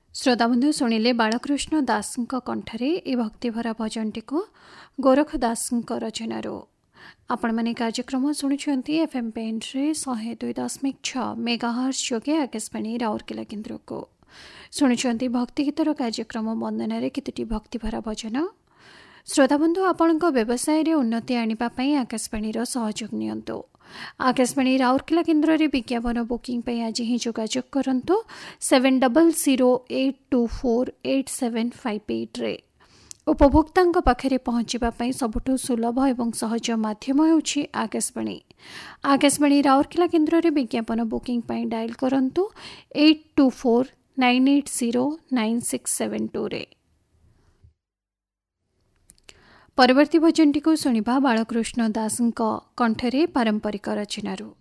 श्रोताबंधु शुणिले बालकृष्ण दासଙ୍କ କଣ୍ଠରେ ଏ ଭକ୍ତିଭରା ଭଜନଟିକୁ ଗୋରଖ ଦାସଙ୍କ ରଚନାରୁ। ଆପଣମାନେ କାର୍ଯ୍ୟକ୍ରମ ଶୁଣୁଛନ୍ତି ଏଫ୍ଏମ୍ ପେନ୍ରେ 102.6 ମେଗାହର୍ଟ୍ଜ ଯୋଗେ ଆକାଶବାଣୀ ରାଉରକେଲା କେନ୍ଦ୍ରକୁ। ଶୁଣୁଛନ୍ତି ଭକ୍ତିଗୀତର କାର୍ଯ୍ୟକ୍ରମ ବନ୍ଦନାରେ କେତୋଟି ଭକ୍ତିଭରା ଭଜନ। ଶ୍ରୋତାବନ୍ଧୁ ଆପଣଙ୍କ ବ୍ୟବସାୟରେ ଉନ୍ନତି ଆଣିବା ପାଇଁ ଆକାଶବାଣୀର ସହଯୋଗ ନିଅନ୍ତୁ। आकाशवाणी राउरकेला केन्द्र रे विज्ञापन बुकिंग पे आज ही जोगाजोग करंतु 7008248758 रे। उपभोक्तांक पाखरे पहुंचीबा पई सबुठु सुलभ एवं सहज माध्यम हेउछि आकाशवाणी। आकाशवाणी राउरकेला केन्द्र रे विज्ञापन बुकिंग पे डायल करंतु 8249809672 रे। परवर्ती भजनटी को सुनिबा बालकृष्ण दासଙ୍କ କଣ୍ଠରେ ପାରମ୍ପରିକ ରଚନାରୁ।